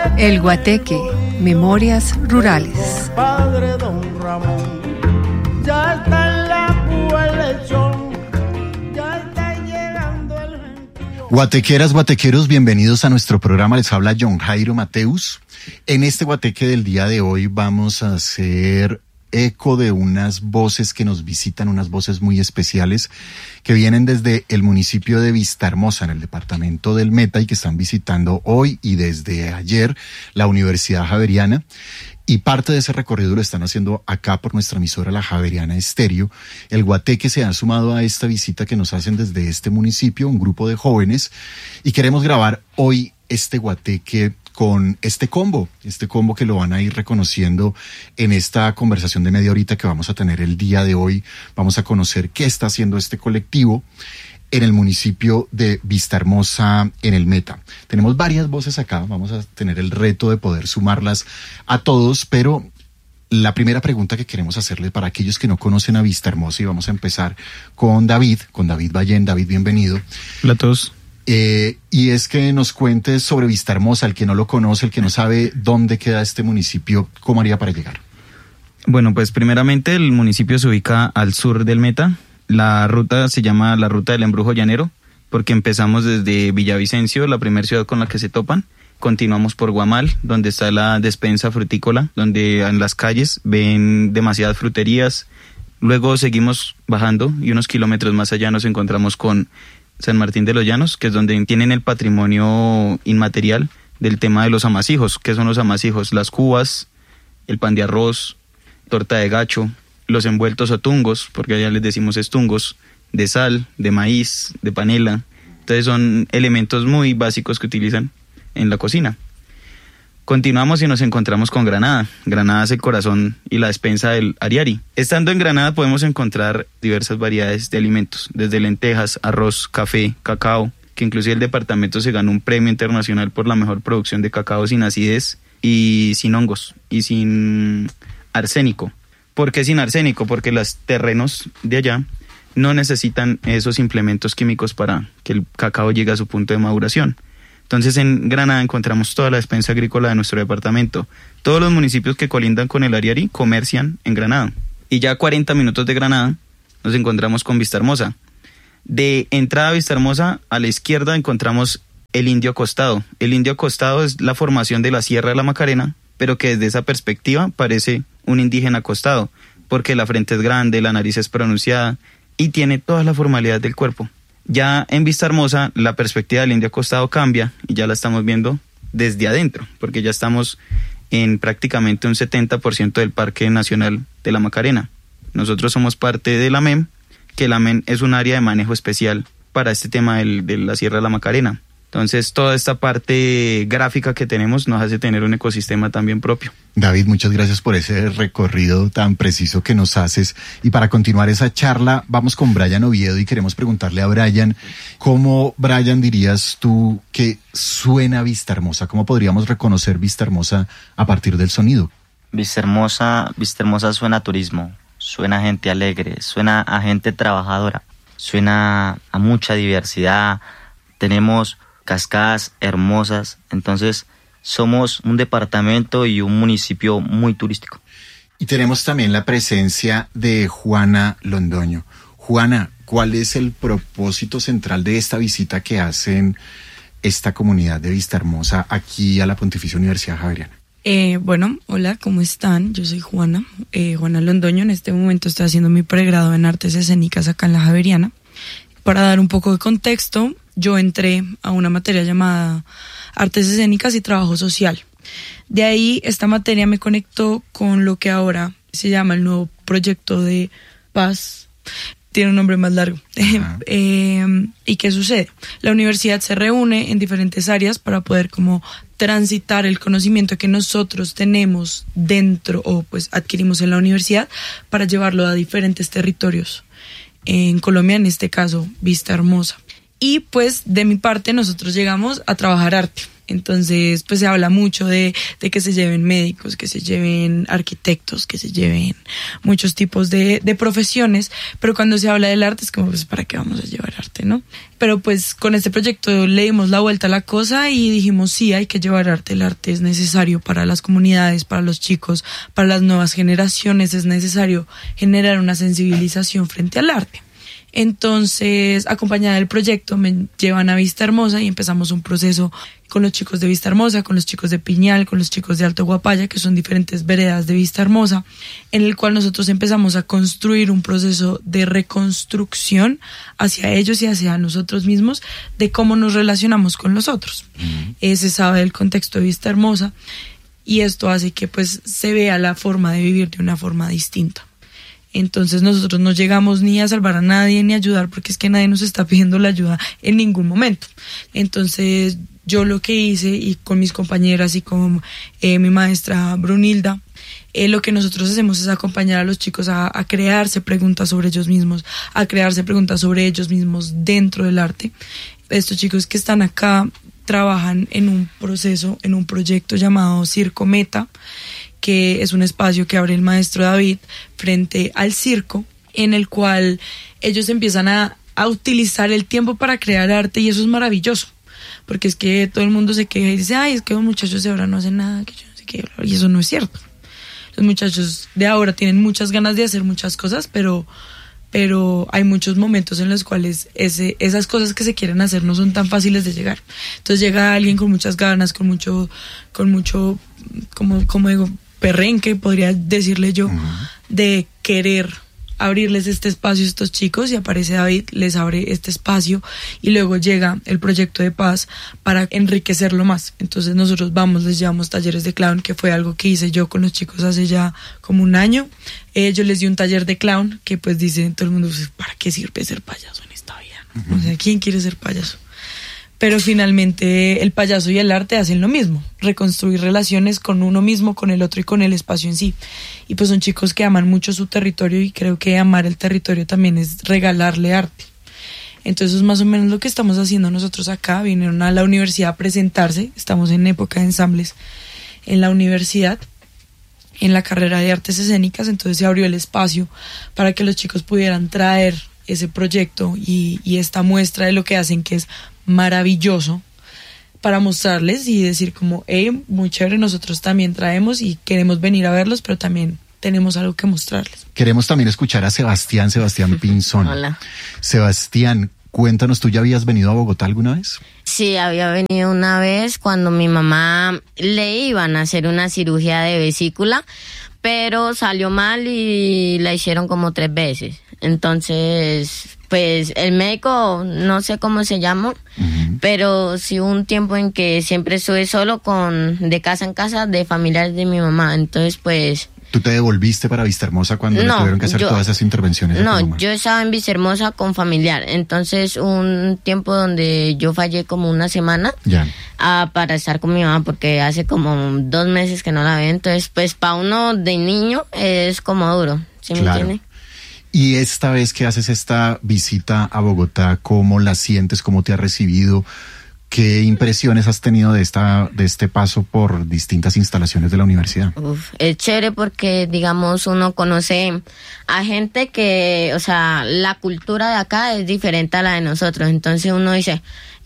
El Guateque, Memorias Rurales. Padre Don Ramón, ya está en la colección, ya está llegando el 21. Guatequeras, guatequeros, bienvenidos a nuestro programa. Les habla John Jairo Mateus. En este guateque del día de hoy vamos a hacer eco de unas voces que nos visitan, unas voces muy especiales que vienen desde el municipio de Vistahermosa, en el departamento del Meta, y que están visitando hoy y desde ayer la Universidad Javeriana. Y parte de ese recorrido lo están haciendo acá por nuestra emisora, la Javeriana Estéreo. El Guateque se ha sumado a esta visita que nos hacen desde este municipio, un grupo de jóvenes, y queremos grabar hoy este Guateque con este combo que lo van a ir reconociendo en esta conversación de media horita que vamos a tener el día de hoy. Vamos a conocer qué está haciendo este colectivo en el municipio de Vistahermosa, en el Meta. Tenemos varias voces acá, vamos a tener el reto de poder sumarlas a todos, pero la primera pregunta que queremos hacerles para aquellos que no conocen a Vistahermosa, y vamos a empezar con David Ballén. David, bienvenido. Hola a todos. Y es que nos cuentes sobre Vistahermosa, el que no lo conoce, el que no sabe dónde queda este municipio, ¿cómo haría para llegar? Bueno, pues primeramente el municipio se ubica al sur del Meta. La ruta se llama la Ruta del Embrujo Llanero, porque empezamos desde Villavicencio, la primera ciudad con la que se topan. Continuamos por Guamal, donde está la despensa frutícola, donde en las calles ven demasiadas fruterías. Luego seguimos bajando y unos kilómetros más allá nos encontramos con San Martín de los Llanos, que es donde tienen el patrimonio inmaterial del tema de los amasijos. ¿Qué son los amasijos? Las cubas, el pan de arroz, torta de gacho, los envueltos o tungos, porque allá les decimos estungos, de sal, de maíz, de panela. Entonces son elementos muy básicos que utilizan en la cocina. Continuamos y nos encontramos con Granada. Granada es el corazón y la despensa del Ariari. Estando en Granada podemos encontrar diversas variedades de alimentos, desde lentejas, arroz, café, cacao, que inclusive el departamento se ganó un premio internacional por la mejor producción de cacao sin acidez y sin hongos y sin arsénico. ¿Por qué sin arsénico? Porque los terrenos de allá no necesitan esos implementos químicos para que el cacao llegue a su punto de maduración. Entonces en Granada encontramos toda la despensa agrícola de nuestro departamento. Todos los municipios que colindan con el Ariari comercian en Granada. Y ya a 40 minutos de Granada nos encontramos con Vistahermosa. De entrada a Vistahermosa, a la izquierda encontramos el Indio Acostado. El Indio Acostado es la formación de la Sierra de la Macarena, pero que desde esa perspectiva parece un indígena acostado, porque la frente es grande, la nariz es pronunciada y tiene toda la formalidad del cuerpo. Ya en Vistahermosa la perspectiva del indio acostado cambia y ya la estamos viendo desde adentro, porque ya estamos en prácticamente un 70% del Parque Nacional de la Macarena. Nosotros somos parte de la MEM, que la MEM es un área de manejo especial para este tema de la Sierra de la Macarena. Entonces toda esta parte gráfica que tenemos nos hace tener un ecosistema también propio. David, muchas gracias por ese recorrido tan preciso que nos haces. Y para continuar esa charla, vamos con Brian Oviedo y queremos preguntarle a Brian, ¿cómo, Brian, dirías tú que suena Vistahermosa? ¿Cómo podríamos reconocer Vistahermosa a partir del sonido? Vistahermosa suena a turismo, suena a gente alegre, suena a gente trabajadora, suena a mucha diversidad. Tenemos cascadas hermosas, entonces somos un departamento y un municipio muy turístico. Y tenemos también la presencia de Juana Londoño. Juana, ¿cuál es el propósito central de esta visita que hacen esta comunidad de Vistahermosa aquí a la Pontificia Universidad Javeriana? Bueno, hola, ¿cómo están? Yo soy Juana Londoño. En este momento estoy haciendo mi pregrado en Artes Escénicas acá en la Javeriana. Para dar un poco de contexto, yo entré a una materia llamada Artes Escénicas y Trabajo Social. De ahí esta materia me conectó con lo que ahora se llama el nuevo proyecto de paz. Tiene un nombre más largo. ¿Y qué sucede? La universidad se reúne en diferentes áreas para poder como transitar el conocimiento que nosotros tenemos dentro o pues adquirimos en la universidad para llevarlo a diferentes territorios. En Colombia, en este caso, Vistahermosa. Y pues de mi parte nosotros llegamos a trabajar arte. Entonces, pues se habla mucho de que se lleven médicos, que se lleven arquitectos, que se lleven muchos tipos de profesiones, pero cuando se habla del arte es como, pues, ¿para qué vamos a llevar arte, no? Pero pues con este proyecto le dimos la vuelta a la cosa y dijimos, sí, hay que llevar arte. El arte es necesario para las comunidades, para los chicos, para las nuevas generaciones. Es necesario generar una sensibilización frente al arte. Entonces, acompañada del proyecto, me llevan a Vista Hermosa y empezamos un proceso con los chicos de Vista Hermosa, con los chicos de Piñal, con los chicos de Alto Guapaya, que son diferentes veredas de Vista Hermosa, en el cual nosotros empezamos a construir un proceso de reconstrucción hacia ellos y hacia nosotros mismos de cómo nos relacionamos con los otros. Se sabe del contexto de Vista Hermosa y esto hace que pues se vea la forma de vivir de una forma distinta. Entonces nosotros no llegamos ni a salvar a nadie ni a ayudar porque es que nadie nos está pidiendo la ayuda en ningún momento. Entonces yo lo que hice y con mis compañeras y con mi maestra Brunilda, lo que nosotros hacemos es acompañar a los chicos a crearse preguntas sobre ellos mismos, a crearse preguntas sobre ellos mismos dentro del arte. Estos chicos que están acá trabajan en un proceso, en un proyecto llamado Circo Meta, que es un espacio que abre el maestro David frente al circo, en el cual ellos empiezan a utilizar el tiempo para crear arte y eso es maravilloso, porque es que todo el mundo se queja y dice, ay, es que los muchachos de ahora no hacen nada, que yo no sé qué, y eso no es cierto. Los muchachos de ahora tienen muchas ganas de hacer muchas cosas, pero hay muchos momentos en los cuales esas cosas que se quieren hacer no son tan fáciles de llegar. Entonces llega alguien con muchas ganas, con mucho, como digo, perrenque, podría decirle yo, de querer abrirles este espacio a estos chicos, y aparece David, les abre este espacio y luego llega el proyecto de paz para enriquecerlo más. Entonces nosotros les llevamos talleres de clown, que fue algo que hice yo con los chicos hace ya como un año. Yo les di un taller de clown que pues dice todo el mundo, pues, ¿para qué sirve ser payaso en esta vida, no? O sea, ¿quién quiere ser payaso? Pero finalmente el payaso y el arte hacen lo mismo, reconstruir relaciones con uno mismo, con el otro y con el espacio en sí. Y pues son chicos que aman mucho su territorio y creo que amar el territorio también es regalarle arte. Entonces más o menos lo que estamos haciendo nosotros acá. Vinieron a la universidad a presentarse, estamos en época de ensambles en la universidad, en la carrera de artes escénicas, entonces se abrió el espacio para que los chicos pudieran traer ese proyecto y esta muestra de lo que hacen, que es maravilloso, para mostrarles y decir como, hey, muy chévere, nosotros también traemos y queremos venir a verlos, pero también tenemos algo que mostrarles. Queremos también escuchar a Sebastián Pinzón. Hola. Sebastián, cuéntanos, ¿tú ya habías venido a Bogotá alguna vez? Sí, había venido una vez cuando mi mamá le iban a hacer una cirugía de vesícula, pero salió mal y la hicieron como 3 veces. Entonces, pues el médico, no sé cómo se llama, pero sí hubo un tiempo en que siempre estuve solo de casa en casa de familiares de mi mamá. Entonces, pues... ¿Tú te devolviste para Vista Hermosa cuando le tuvieron que hacer todas esas intervenciones? No, yo estaba en Vista Hermosa con familiar. Entonces, un tiempo donde yo fallé como una semana para estar con mi mamá, porque hace como 2 meses que no la veo. Entonces, pues para uno de niño es como duro, ¿sí me entiende? Y esta vez que haces esta visita a Bogotá, ¿cómo la sientes? ¿Cómo te ha recibido? ¿Qué impresiones has tenido de este paso por distintas instalaciones de la universidad? Es chévere porque, digamos, uno conoce a gente que, o sea, la cultura de acá es diferente a la de nosotros. Entonces uno dice,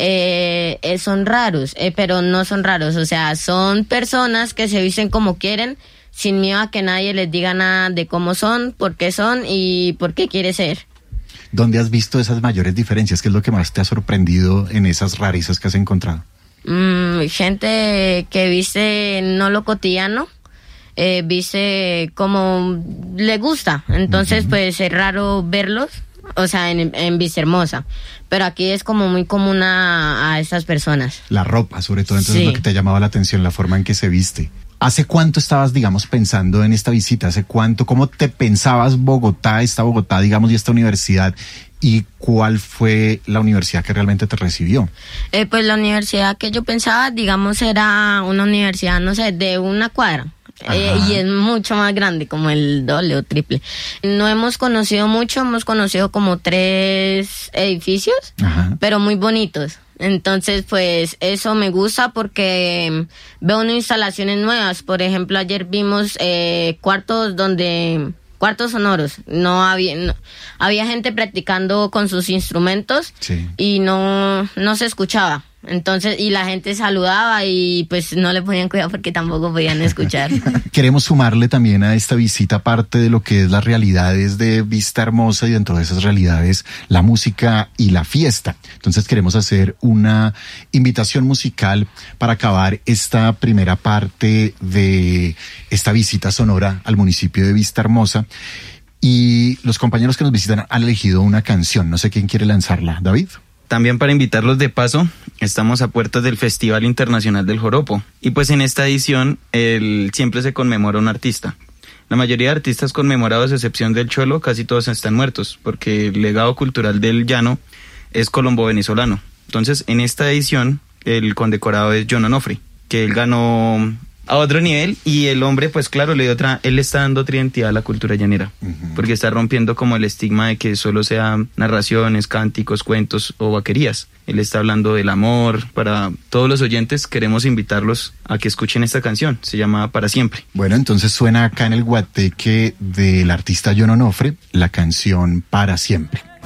son raros, pero no son raros. O sea, son personas que se visten como quieren, sin miedo a que nadie les diga nada de cómo son, por qué son y por qué quiere ser. ¿Dónde has visto esas mayores diferencias? ¿Qué es lo que más te ha sorprendido en esas rarezas que has encontrado? Gente que viste no lo cotidiano, viste como le gusta. Entonces, pues es raro verlos, o sea, en Vista Hermosa. Pero aquí es como muy común a estas personas. La ropa, sobre todo, entonces es lo que te ha llamado la atención, la forma en que se viste. ¿Hace cuánto estabas, digamos, pensando en esta visita? ¿Hace cuánto? ¿Cómo te pensabas Bogotá, digamos, y esta universidad? ¿Y cuál fue la universidad que realmente te recibió? Pues la universidad que yo pensaba, digamos, era una universidad, no sé, de una cuadra. Y es mucho más grande, como el doble o triple. No hemos conocido mucho, hemos conocido como 3 edificios, pero muy bonitos. Entonces, pues eso me gusta porque veo unas instalaciones nuevas. Por ejemplo, ayer vimos cuartos sonoros. Había gente practicando con sus instrumentos, sí, y no se escuchaba. Entonces, y la gente saludaba y pues no le ponían cuidado porque tampoco podían escuchar. Queremos sumarle también a esta visita parte de lo que es las realidades de Vista Hermosa, y dentro de esas realidades la música y la fiesta. Entonces queremos hacer una invitación musical para acabar esta primera parte de esta visita sonora al municipio de Vista Hermosa. Y los compañeros que nos visitan han elegido una canción. No sé quién quiere lanzarla. ¿David? También para invitarlos de paso, estamos a puertas del Festival Internacional del Joropo. Y pues en esta edición siempre se conmemora un artista. La mayoría de artistas conmemorados, a excepción del Cholo, casi todos están muertos, porque el legado cultural del llano es colombo-venezolano. Entonces, en esta edición, el condecorado es John Onofre, que él ganó a otro nivel, y el hombre, pues claro, él le está dando otra identidad a la cultura llanera, porque está rompiendo como el estigma de que solo sean narraciones, cánticos, cuentos o vaquerías. Él está hablando del amor. Para todos los oyentes queremos invitarlos a que escuchen esta canción, se llama Para Siempre. Bueno, entonces suena acá en el guateque del artista John Onofre la canción Para Siempre.